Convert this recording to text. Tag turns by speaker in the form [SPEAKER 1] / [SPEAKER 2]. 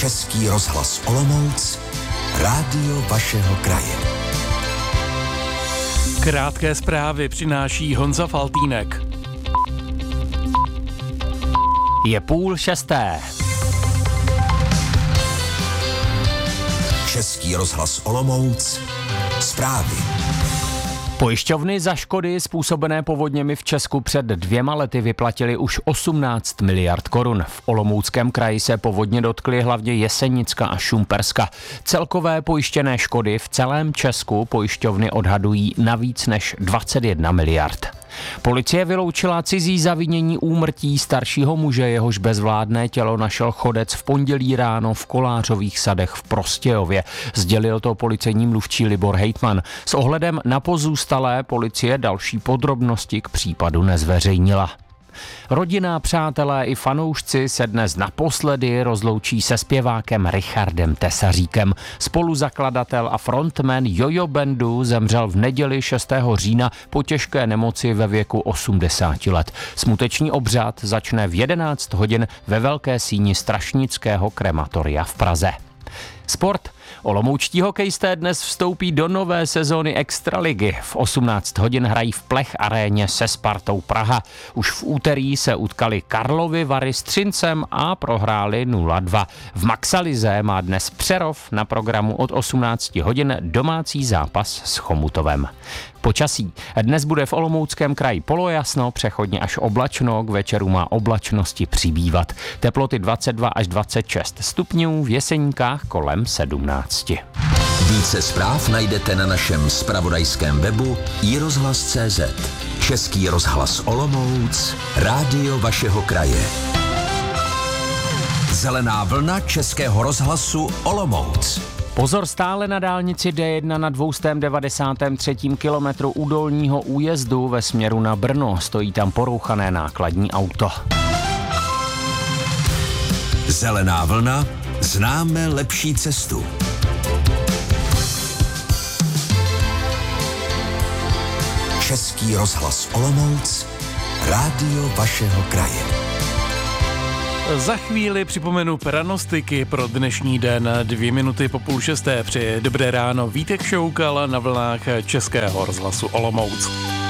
[SPEAKER 1] Český rozhlas Olomouc, rádio vašeho kraje.
[SPEAKER 2] Krátké zprávy přináší Honza Faltýnek.
[SPEAKER 3] Je 5:30.
[SPEAKER 1] Český rozhlas Olomouc, zprávy.
[SPEAKER 3] Pojišťovny za škody způsobené povodněmi v Česku před 2 lety vyplatily už 18 miliard korun. V Olomouckém kraji se povodně dotkly hlavně Jesenicka a Šumperska. Celkové pojištěné škody v celém Česku pojišťovny odhadují na víc než 21 miliard. Policie vyloučila cizí zavinění úmrtí staršího muže, jehož bezvládné tělo našel chodec v pondělí ráno v Kolářových sadech v Prostějově. Sdělil to policejní mluvčí Libor Hejtman. S ohledem na pozůstalé policie další podrobnosti k případu nezveřejnila. Rodina, přátelé i fanoušci se dnes naposledy rozloučí se zpěvákem Richardem Tesaříkem. Spoluzakladatel a frontman Jojo Bandu zemřel v neděli 6. října po těžké nemoci ve věku 80 let. Smuteční obřad začne v 11 hodin ve Velké síni Strašnického krematoria v Praze. Sport. Olomoučtí hokejisté dnes vstoupí do nové sezóny Extraligy. V 18 hodin hrají v Plech aréně se Spartou Praha. Už v úterý se utkali Karlovy Vary s Třincem a prohráli 0-2. V Maxalize má dnes Přerov na programu od 18 hodin domácí zápas s Chomutovem. Počasí. Dnes bude v Olomouckém kraji polojasno, přechodně až oblačno, k večeru má oblačnosti přibývat. Teploty 22 až 26 stupňů, v Jeseníkách kolem 17.
[SPEAKER 1] Více zpráv najdete na našem zpravodajském webu iRozhlas.cz. Český rozhlas Olomouc, rádio vašeho kraje. Zelená vlna Českého rozhlasu Olomouc.
[SPEAKER 3] Pozor stále na dálnici D1 na 293. kilometru u Dolního újezdu ve směru na Brno. Stojí tam porouchané nákladní auto.
[SPEAKER 1] Zelená vlna, známe lepší cestu. Český rozhlas Olomouc, rádio vašeho kraje.
[SPEAKER 2] Za chvíli připomenu pranostiky pro dnešní den. 2 minuty po 5:30 přeje dobré ráno Vítek Šoukal na vlnách Českého rozhlasu Olomouc.